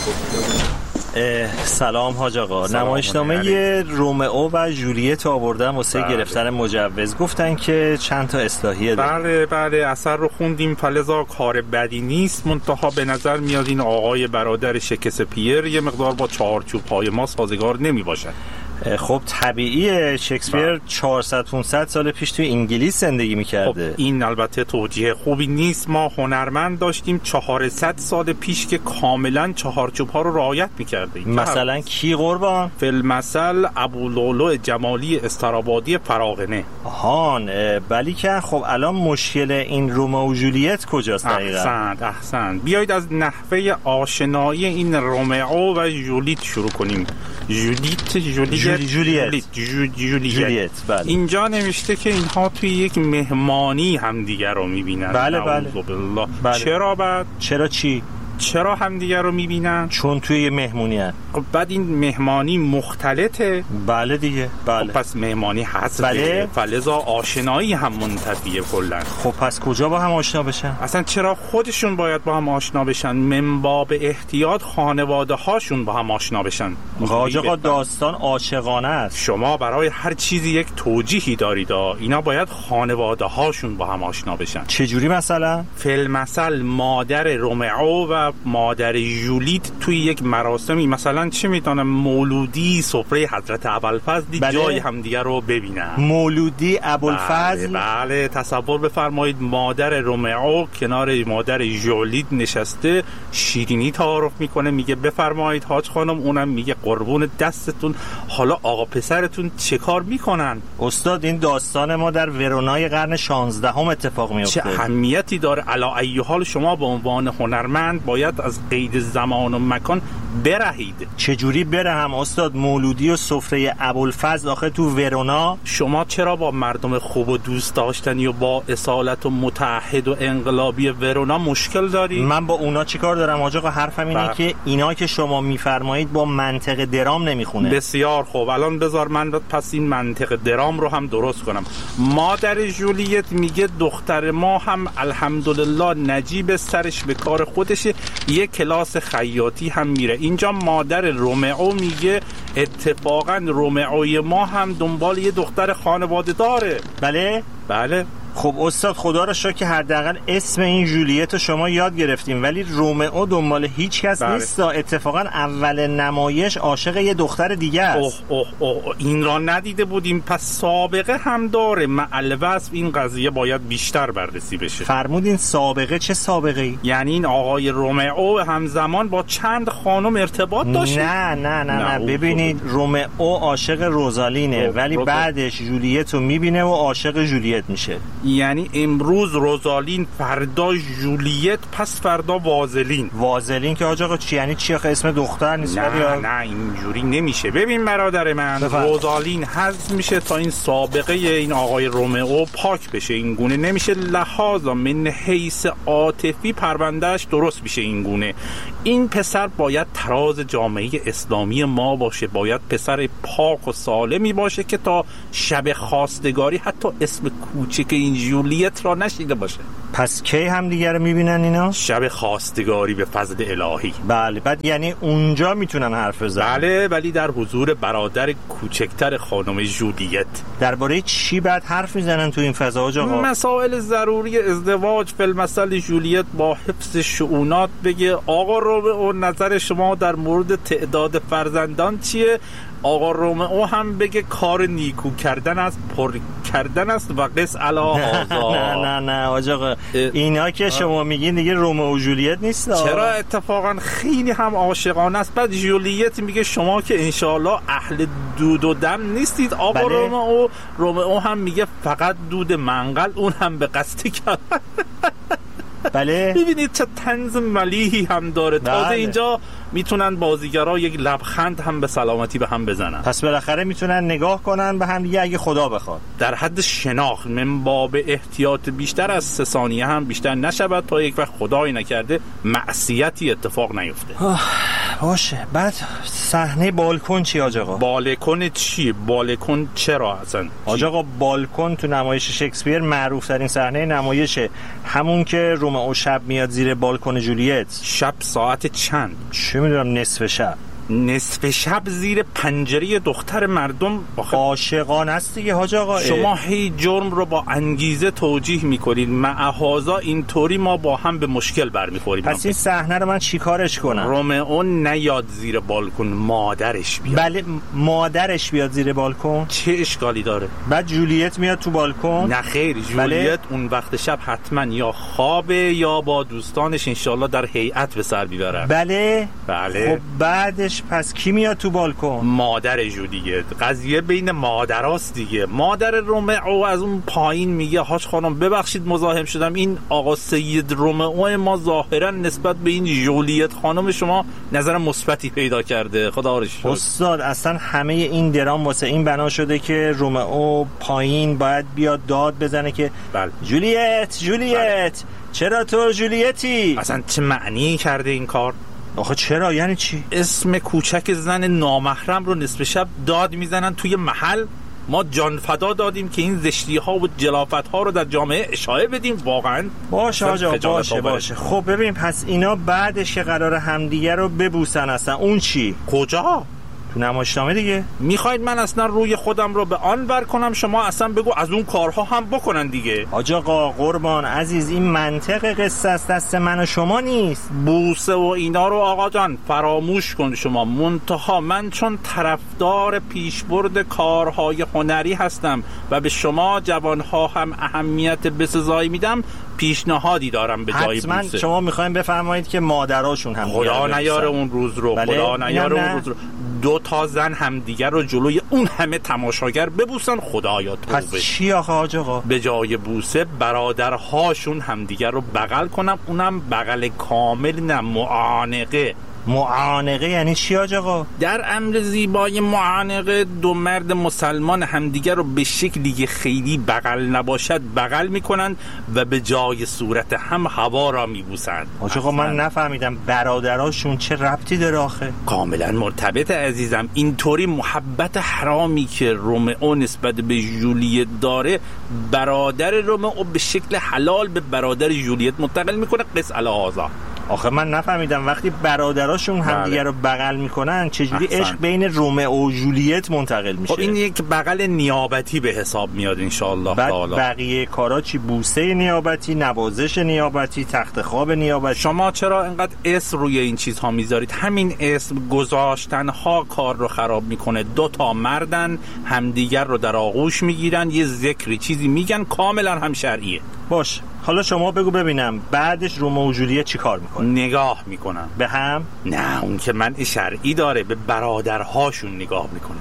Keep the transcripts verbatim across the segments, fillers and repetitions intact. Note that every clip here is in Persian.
سلام حاج آقا، نمایشنامه رومئو و جولیت آوردن واسه بله. گرفتن مجوز. گفتن که چند تا اصلاحیه داره. بله بله اثر رو خوندیم، فلزا کار بدی نیست، منتها به نظر میاد این آقای برادر شکسپیر یه مقدار با چارچوب های ما سازگار نمی باشه. خب طبیعیه، شکسپیر چهارصد پانصد سال پیش توی انگلیس زندگی میکرده. خب این البته توجیه خوبی نیست. ما هنرمند داشتیم چهارصد سال پیش که کاملا چهارچوب ها رو رعایت میکرده. مثلا کی قربان؟ فیلمثل ابولولو جمالی استرابادی فراغنه. آهان، ولی که خب الان مشکل این رومئو و جولیت کجاست دقیقاً؟ احسنت احسنت بیایید از نحوه آشنایی این رومئو و جولیت شروع کنیم. جولیت جولیت جولیت جولیت بله. اینجا نوشته که اینها توی یک مهمانی همدیگر رو میبینن. بله بله. بله. چرا بعد؟ چرا چی؟ چرا همدیگر رو میبینن؟ چون توی یه مهمونی هست. خب بعد این مهمانی مختلطه؟ بله دیگه بله. خب پس مهمانی هست. بله. فلزا آشنایی هم منتفیه کلن. خب پس کجا با هم آشنا بشن؟ اصلا چرا خودشون باید با هم آشنا بشن؟ من باب احتیاط خانواده هاشون با هم آشنا بشن. حاج آقا داستان عاشقانه است. شما برای هر چیزی یک توجیهی دارید. اینا باید خانواده هاشون با هم آشنا بشن. چجوری مثلا؟ فیلمثل مادر رومئو و مادر جولیت توی یک مراسمی، مثلا چه میدونم مولودی سفره حضرت ابوالفضل بله. جای همدیگه رو ببینن. مولودی ابوالفضل بله, بله تصور بفرمایید مادر رومئو کنار مادر جولیت نشسته، شیرینی تعارف میکنه، میگه بفرمایید حاج خانم، اونم میگه قربون دستتون، حالا آقا پسرتون چه کار میکنن؟ استاد این داستان ما در ورونای قرن شانزدهم اتفاق میفته. چه اهمیتی داره؟ علی ای حال شما به عنوان هنرمند باید از قید زمان و مکان برهید. چجوری برهم استاد؟ مولودی و سفره ابوالفضل آخه تو ورونا. شما چرا با مردم خوب و دوست داشتنی و با اصالت و متحد و انقلابی ورونا مشکل داری؟ من با اونا چیکار دارم حاج آقا؟ حرفم اینه بر... که اینا که شما میفرمایید با منطق درام نمیخونه. بسیار خوب، الان بذار من پس این منطق درام رو هم درست کنم. مادر جولیت میگه دختر ما هم الحمدلله نجیب، سرش به کار خودشه، یک کلاس خیاطی هم میره. اینجا مادر رومئو میگه اتفاقا رومئوی ما هم دنبال یه دختر خانواده داره. بله بله. خب استاد خدا رو شکر که حداقل اسم این جولیت رو شما یاد گرفتیم، ولی رومئو دنبال هیچ کس بله. نیست. اتفاقا اول نمایش عاشق یه دختر دیگه است. اوه اوه اوه این را ندیده بودیم، پس سابقه هم داره. معلوصف این قضیه باید بیشتر بررسی بشه. فرمودین سابقه؟ چه سابقه ای؟ یعنی این آقای رومئو همزمان با چند خانم ارتباط داشت؟ نه نه نه نه, نه. ببینید رومئو عاشق روزالینه ولی روزال... بعدش جولیت رو میبینه و عاشق جولیت میشه. یعنی امروز روزالین، فردا جولیت، پس فردا وازلین. وازلین که حاج آقا چی یعنی چی؟ آخه اسم دختر نیست. نه یا... نه اینجوری نمیشه. ببین برادر من بفرد. روزالین حذف میشه تا این سابقه این آقای رومئو پاک بشه. این گونه نمیشه، لحاظا من حیث عاطفی پروندهش درست میشه. این گونه این پسر باید تراز جامعه اسلامی ما باشه، باید پسر پاک و سالمی باشه که تا شب خواستگاری حتی اسم کوچک این جولیت را نشیده باشه. پس کی هم دیگه رو میبینن اینا؟ شب خواستگاری به فضل الهی. بله. بعد یعنی اونجا میتونن حرف بزنن؟ بله، ولی در حضور برادر کوچکتر خانم جولیت. درباره چی بعد حرف میزنن تو این فضا حاج آقا؟ مسائل ضروری ازدواج. فیلمثل جولیت با حفظ شؤونات بگه آقا رومئو نظر شما در مورد تعداد فرزندان چیه؟ آقا رومئو هم بگه کار نیکو کردن است، پر کردن است و قص علی هذا. نه نه نه حاج آقا اینا که شما میگین دیگه رومئو و جولیت نیست. چرا؟ اتفاقا خیلی هم عاشقانه است. بعد جولیت میگه شما که انشالله اهل دود و دم نیستید. آقا بله. رومئو رومئو هم میگه فقط دود منقل، اون هم به قصد کردن. بله. ببینید چه طنز ملیحی هم داره. تازه بله. اینجا میتونن بازیگرا یک لبخند هم به سلامتی به هم بزنن. پس بالاخره میتونن نگاه کنن به هم دیگه اگه خدا بخواد. در حد شناخت، من باب احتیاط بیشتر از سه ثانیه هم بیشتر نشود تا یک وقت خدایی نکرده معصیتی اتفاق نیفته. باشه. بعد صحنه بالکن چی حاج آقا؟ بالکن چی؟ بالکن چرا اصلا؟ حاج آقا بالکن تو نمایش شکسپیر معروف ترین صحنه نمایشه، همون که رومئو شب میاد زیر بالکن جولیت. شب ساعت چند؟ چه میدونم، نصف شب. نصف شب زیر پنجره دختر مردم؟ عاشقانه است دیگه حاج آقا. شما هی جرم رو با انگیزه توجیه میکنید، معهازا اینطوری ما با هم به مشکل برمیخوریم. پس این صحنه رو من چیکارش کنم؟ رومئو نیاد زیر بالکن، مادرش بیاد. بله مادرش بیاد زیر بالکن، چه اشکالی داره؟ بعد جولیت میاد تو بالکن؟ نه خیر، جولیت بله؟ اون وقت شب حتما یا خوابه یا با دوستانش انشالله در هیئت به سر میبره. بله بله. خب بعدش پس کی میاد تو بالکن؟ مادر جولیت. قضیه بین مادراست دیگه. مادر رومئو از اون پایین میگه حاج خانم ببخشید مزاحم شدم، این آقا سید رومئو ما ظاهرا نسبت به این جولیت خانم شما نظر مثبتی پیدا کرده. خدا رو شکر. استاد اصلا همه این درام واسه این بنا شده که رومئو پایین باید بیاد داد بزنه که بله. جولیت جولیت بله. چرا تو جولیتی؟ اصلا چه معنی کرده این کار؟ آخه چرا؟ یعنی چی؟ اسم کوچک زن نامحرم رو نصف شب داد میزنن توی محل. ما جان فدا دادیم که این زشتی ها و جلافت ها رو در جامعه اشاعه بدیم. واقعا باشه آجا باشه باشه. خب ببین پس اینا بعدش که قرار همدیگه رو ببوسن اصلا اون چی؟ کجا؟ تو نمایشنامه دیگه. میخواید من اصلا روی خودم رو به آن بر کنم؟ شما اصلا بگو از اون کارها هم بکنن دیگه. حاج آقا قربان عزیز، این منطق قصه است، دست من و شما نیست. بوسه و اینا رو آقا جان فراموش کن شما. منتها من چون طرفدار پیشبرد کارهای هنری هستم و به شما جوانها هم اهمیت بسزایی میدم، پیشنهادی دارم به جای بوسه. حتما شما میخواین بفرمایید که مادراشون هم خدا نیاره اون روز رو. بله؟ خدا نیاره اون روز رو دو تا زن همدیگر رو جلوی اون همه تماشاگر ببوسن. خدایا توبه. پس چی آخه حاج آقا؟ به جای بوسه برادرهاشون همدیگر رو بغل کنم، اونم بغل کامل، نه معانقه. معانقه یعنی چی حاج آقا؟ در امر زیبای معانقه دو مرد مسلمان همدیگر رو به شکلی که خیلی بغل نباشد بغل میکنند و به جای صورت هم هوا را میبوسند. حاج آقا من نفهمیدم برادراشون چه ربطی داره آخه؟ کاملا مرتبط عزیزم. اینطوری محبت حرامی که رومئو نسبت به جولیت داره، برادر رومئو به شکل حلال به برادر جولیت منتقل میکنه. قص الهذا. آخه من نفهمیدم وقتی برادراشون همدیگه رو بغل میکنن چجوری احسن. عشق بین رومئو و جولیت منتقل میشه؟ خب این یک بغل نیابتی به حساب میاد انشالله. بعد بقیه کارا چی؟ بوسه نیابتی، نوازش نیابتی، تخت خواب نیابتی. شما چرا اینقدر اسم روی این چیزها میذارید؟ همین اسم گذاشتن ها کار رو خراب میکنه. دو تا مردن همدیگر رو در آغوش میگیرن، یه ذکری چیزی میگن، کاملا هم شرعیه. باش حالا شما بگو ببینم بعدش رومئو و جولیت چی کار میکنه؟ نگاه میکنن. به هم؟ نه اون که منع شرعی داره، به برادرهاشون نگاه میکنن.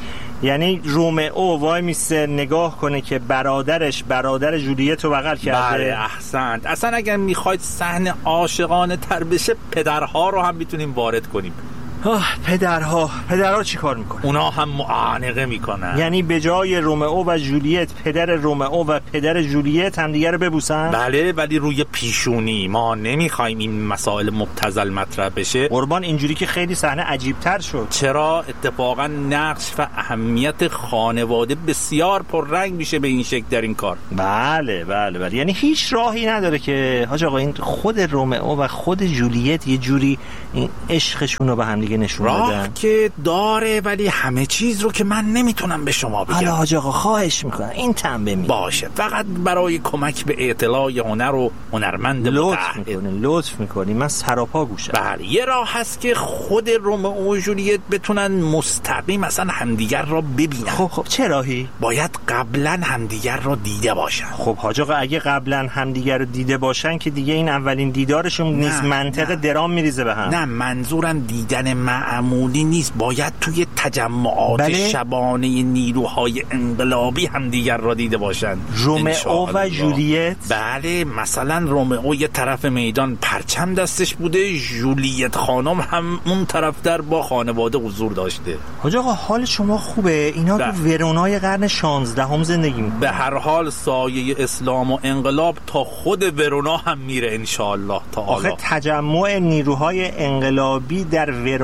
یعنی رومئو وای میسته نگاه کنه که برادرش برادر جولیت رو بغل کرده. بله احسنت. اصلا اگر میخواید صحنه عاشقانه تر بشه پدرها رو هم میتونیم وارد کنیم. آه پدرها پدرها چی کار میکنن؟ اونا هم معانقه میکنن. یعنی به جای رومئو و جولیت پدر رومئو و پدر جولیت هم دیگه رو ببوسن؟ بله ولی روی پیشونی. ما نمیخوایم این مسائل مبتذل مطرح بشه. قربان اینجوری که خیلی صحنه عجیب تر شد. چرا؟ اتفاقا نقش و اهمیت خانواده بسیار پررنگ میشه به این شکل در این کار. بله بله بله. یعنی هیچ راهی نداره که حاج آقا این خود رومئو و خود جولیت یه جوری این عشقشون رو به هم نشون راه بدن. که داره ولی همه چیز رو که من نمیتونم به شما بگم. حالا حاج آقا خواهش میکنم این تنبه می باشه، فقط برای کمک به اطلاع هنر و هنرمند لطف میکنین لطف میکنین من سراپا گوشم. بله یه راه هست که خود رومئو و جولیت بتونن مستقیم مثلا همدیگر را ببینن. خب خب چه راهی؟ باید قبلا همدیگر را دیده باشن. خب حاج آقا اگه قبلا همدیگر رو دیده باشن که دیگه این اولین دیدارشون نیست، منطق درام میریزه به هم. نه منظورم دیدن معمولی نیست، باید توی تجمعات بله؟ شبانه نیروهای انقلابی هم دیگر را دیده باشن. رومئو و جولیت؟ بله مثلا رومئو یه طرف میدان پرچم دستش بوده، جولیت خانم هم اون طرف در با خانواده حضور داشته. حاج آقا حال شما خوبه؟ اینا بله. تو ورونای قرن شانزدهم زندگی میکنن. به هر حال سایه اسلام و انقلاب تا خود ورونا هم میره انشالله تعالی. آخه تجمع نیروهای انقلابی در ورونا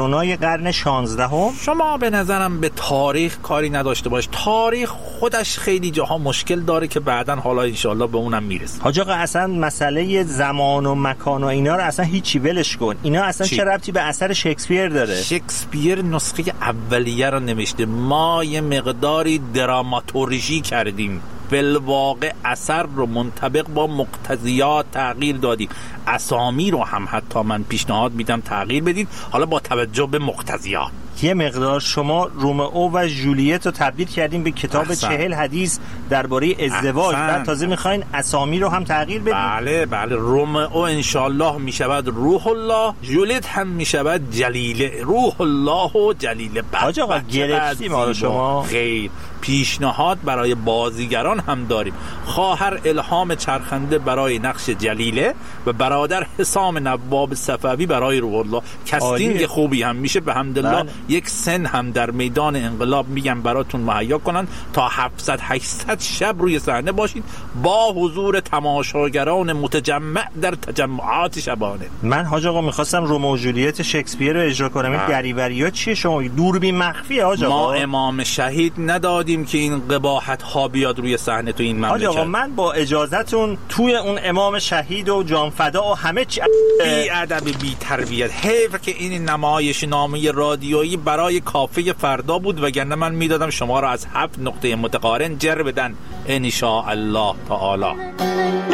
کورونای قرن شانزدهم. شما به نظرم به تاریخ کاری نداشته باش، تاریخ خودش خیلی جاها مشکل داره که بعداً حالا انشالله به اونم میرسه. حاج آقا اصلا مسئله زمان و مکان و اینا رو اصلا هیچی ولش کن. اینا اصلا چی؟ چه ربطی به اثر شکسپیر داره؟ شکسپیر نسخه اولیه رو نوشته، ما یه مقداری دراماتورژی کردیم، بالواقع اثر رو منطبق با مقتضیات تغییر دادیم. اسامی رو هم حتی من پیشنهاد میدم تغییر بدید، حالا با توجه به مقتضیات. یه مقدار شما رومئو و ژولیت رو تبدیل کردیم به کتاب احسن. چهل حدیث درباره ازدواج، بعد تازه میخواین اسامی رو هم تغییر بدید. بله بله، رومئو انشالله میشود روح الله، ژولیت هم میشود جلیله، روح الله و جلیله. حاج آقا گرفتیم ما رو شما. خیر، پیشنهاد برای بازیگران هم داریم. خواهر الهام چرخنده برای نقش جلیله و برادر حسام نواب صفوی برای روح الله. کاستینگ خوبی هم میشه به حمدالله. یک سن هم در میدان انقلاب میگم براتون مهیا کنن تا هفتصد هشتصد شب روی صحنه باشید با حضور تماشاگران متجمع در تجمعات شبانه. من حاج آقا میخواستم رومئو و جولیت شکسپیر رو اجرا کنم. این دریوری‌ها چیه شما؟ دوربین مخفیه حاج آقا. ما امام شهید ندادیم که این قباحت ها بیاد روی صحنه تو این مملکت. حاج آقا من با اجازهتون توی اون امام شهید و جانفدا و همه چی بی ادب بی تربیت. حیف که این نمایش نامه رادیویی برای کافه فردا بود، وگرنه من میدادم شما را از هفت نقطه متقارن جر بدن ان شاء الله تعالی.